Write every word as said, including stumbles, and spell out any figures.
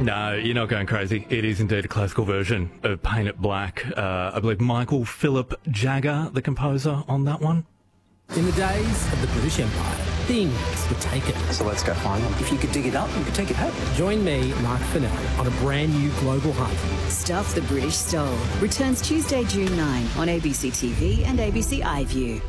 No, you're not going crazy. It is indeed a classical version of Paint It Black. Uh, I believe Michael Philip Jagger, the composer on that one. In the days of the British Empire, things were taken. So let's go find them. If you could dig it up, you could take it home. Join me, Mark Fennell, on a brand new global hunt. Stuff the British Stole returns Tuesday, June ninth on A B C T V and A B C iView.